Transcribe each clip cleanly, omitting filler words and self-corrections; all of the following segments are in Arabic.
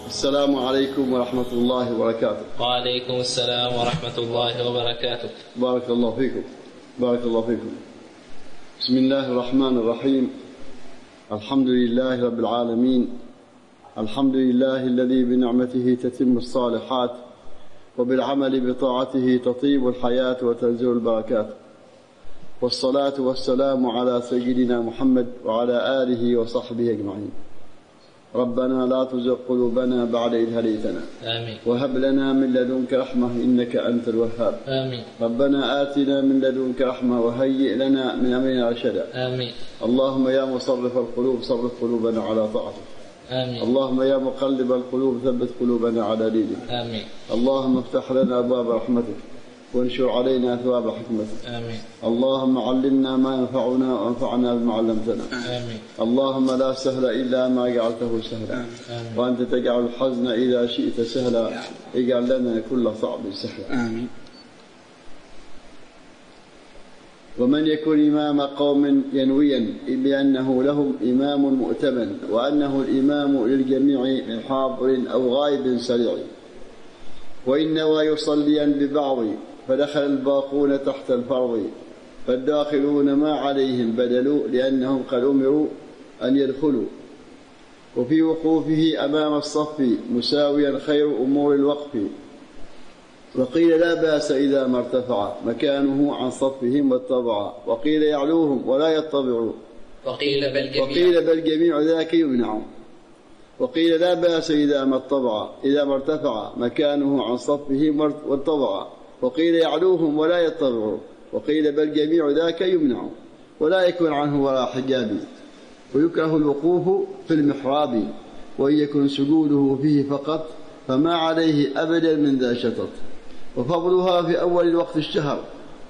السلام عليكم ورحمة الله وبركاته. وعليكم السلام ورحمة الله وبركاته. بارك الله فيكم. بارك الله فيكم. بسم الله الرحمن الرحيم. الحمد لله رب العالمين. الحمد لله الذي بنعمته تتم الصالحات وبالعمل بطاعته تطيب الحياة وتنزل البركات، والصلاة والسلام على سيدنا محمد وعلى آله وصحبه أجمعين. ربنا لا تزغ قلوبنا بعد إذ هديتنا، آمين. وهب لنا من لدنك رحمة إنك أنت الوهاب، آمين. ربنا آتنا من لدنك رحمة وهيئ لنا من أمرنا رشدا، آمين. اللهم يا مصرف القلوب صرف قلوبنا على طاعتك، آمين. اللهم يا مقلب القلوب ثبت قلوبنا على دينك، آمين. اللهم افتح لنا أبواب رحمتك وانشر علينا ثواب حكمتك، آمين. اللهم علمنا ما ينفعنا وانفعنا بما علمتنا، آمين. اللهم لا سهل إلا ما جعلته سهلا، آمين. وأنت تجعل الحزن إذا شئت سهلا، اجعل لنا كل صعب سهلا. آمين. ومن يكن إمام قوم ينويا بأنه لهم إمام مؤتمن، وأنه الإمام للجميع من حاضر أو غائب سريع، وإن نوى يصليا ببعض فدخل الباقون تحت الفرض، فالداخلون ما عليهم بدلوا لأنهم قد أمروا أن يدخلوا، وفي وقوفه أمام الصف مساويا خير أمور الوقف، وقيل لا بأس إذا ما ارتفع مكانه عن صفهم واتبع، وقيل يعلوهم ولا يتبعوا، وقيل بل جميع ذاك يمنع، وقيل لا بأس إذا ما ارتفع مكانه عن صفهم واتبع، وقيل يعلوهم ولا يتبعوا، وقيل بل جميع ذاك يمنع ولا يكون عنه ولا حجاب، ويكره الوقوف في المحراب، وإن يكن سجوده فيه فقط فما عليه أبدا من ذا شطط، وفضلها في أول الوقت الشهر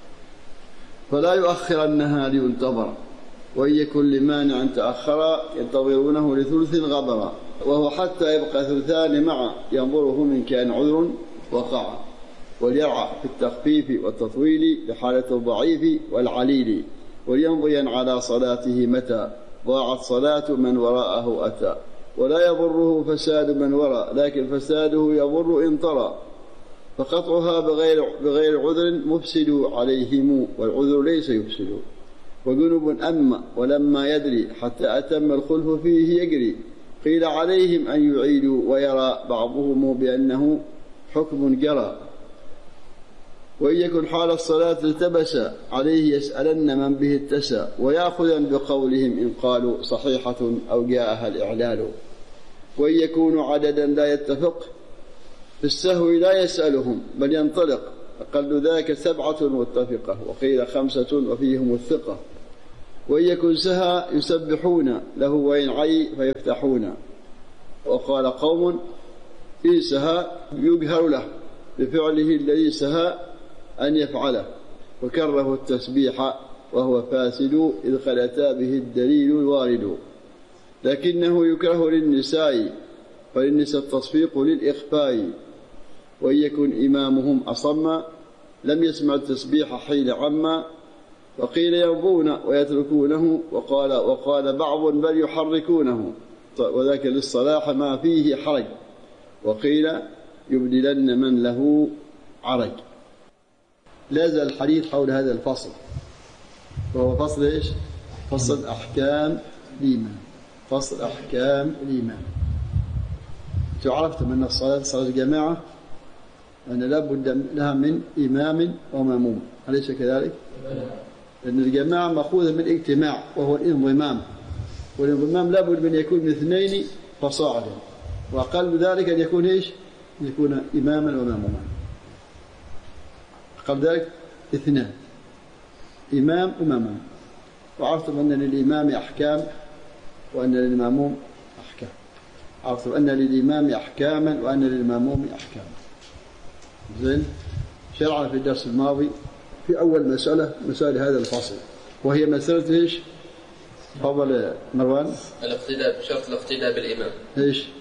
فلا يؤخرنها لينتظر، وإن يكن لمانع تأخر ينتظرونه لثلث غبرا، وهو حتى يبقى ثلثان مع ينظره من كان عذر وقع، وليرعى في التخفيف والتطويل بحالة الضعيف والعليل، وليمضيا على صلاته متى ضاعت صلاة من وراءه أتى، ولا يضره فساد من وراء لكن فساده يضر إن طرى، فقطعها بغير عذر مفسد عليهم، والعذر ليس يفسد، وجنب أما ولما يدري حتى أتم الخلف فيه يجري، قيل عليهم أن يعيدوا، ويرى بعضهم بأنه حكم جرى، وإن يكن حال الصلاة التبس عليه يسألن من به اتسى، ويأخذا بقولهم إن قالوا صحيحة أو جاءها الإعلال، وإن يكون عددا لا يتفق في السهو لا يسألهم بل ينطلق، أقل ذاك 7 متفقة، وقيل 5 وفيهم الثقة، وإن يكن سهى يسبحون له وإن عي فيفتحون، وقال قوم إن سهى يجهر له بفعله الذي سهى أن يفعله، وكره التسبيح وهو فاسد إذ قد أتى به الدليل الوارد، لكنه يكره للنساء فللنساء التصفيق للإخفاء، وإن يكن إمامهم أصم لم يسمع التسبيح حين عما، وقيل يرضون ويتركونه، وقال بعض بل يحركونه، وذاك للصلاح ما فيه حرج، وقيل يبدلن من له عرج. لا زال الحديث حول هذا الفصل، وهو فصل إيش؟ فصل أحكام الإمام. فصل أحكام الإمام. عرفتم أن الصلاة صلاة الجماعة أن لا بد لها من إمام ومأموم، أليس كذلك؟ لأن الجماعة مأخوذة من الاجتماع وهو الانضمام، والانضمام لا بد من يكون من 2 فصاعدا، وأقل ذلك أن يكون إيش؟ أن يكون إماما ومأموما. أقل ذلك 2 إمام ومأموم. وعرفتم أن للإمام أحكام وأن للمأموم أحكام. عرفتم أن للإمام أحكاما وأن للمأموم أحكاما. زين؟ شرعنا في الدرس الماضي في أول مسألة هذا الفصل، وهي مسألة إيش؟ تفضل مروان. الاقتداء، شرط الاقتداء بالإمام. إيش؟